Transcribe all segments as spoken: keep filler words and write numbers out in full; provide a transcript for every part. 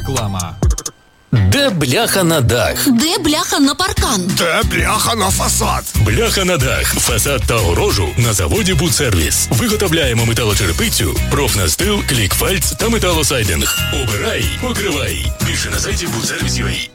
Реклама. Де бляха на дах? Де бляха на паркан? Де бляха на фасад? Бляха на дах, фасад та огорожу на заводі «Будсервіс». Виготовляємо металочерепицю, профнастил, клікфальц та металосайдинг. Обирай, покривай. Більше на сайті будсервіс крапка ю а.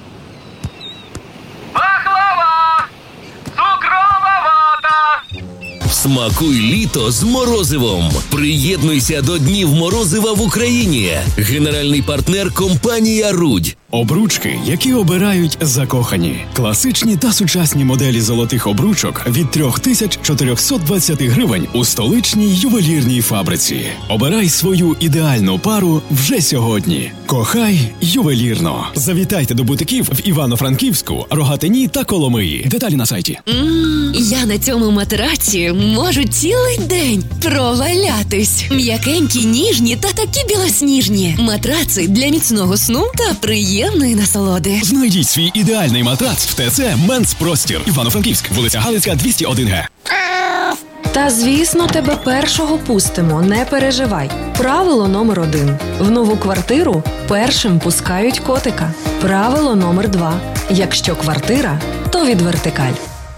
Пахлава! Цукрова вата! Смакуй літо з морозивом. Приєднуйся до Днів морозива в Україні. Генеральний партнер – компанія «Рудь». Обручки, які обирають закохані. Класичні та сучасні моделі золотих обручок від три тисячі чотириста двадцять гривень у столичній ювелірній фабриці. Обирай свою ідеальну пару вже сьогодні. Кохай ювелірно. Завітайте до бутиків в Івано-Франківську, Рогатині та Коломиї. Деталі на сайті. Ммм, я на цьому матраці можу цілий день провалятись. М'якенькі, ніжні та такі білосніжні. Матраци для міцного сну та приємної насолоди. Знайдіть свій ідеальний матрац в ТЦ «Менс Простір». Івано-Франківськ, вулиця Галицька, двісті один Г. Та, звісно, тебе першого пустимо, не переживай. Правило номер один. В нову квартиру першим пускають котика. Правило номер два. Якщо квартира, то від вертикаль.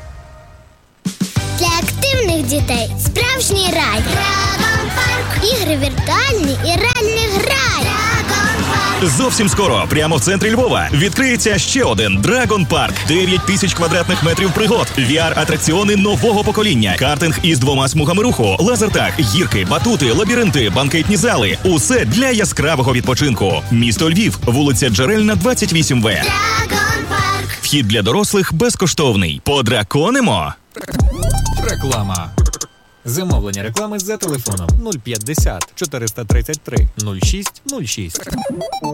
Для активних дітей справжній рай. Dragon Park. Ігри віртуальні і реальний грай. Dragon Park. Зовсім скоро, прямо в центрі Львова, відкриється ще один Dragon Park. дев'ять тисяч квадратних метрів пригод, ві ар-атракціони нового покоління, картинг із двома смугами руху, лазертаг, гірки, батути, лабіринти, банкетні зали. Усе для яскравого відпочинку. Місто Львів, вулиця Джерельна, двадцять вісім В. Dragon Park. Вхід для дорослих безкоштовний. Подраконимо? Реклама. Замовлення реклами за телефоном нуль п'ятдесят чотириста тридцять три нуль шість нуль шість.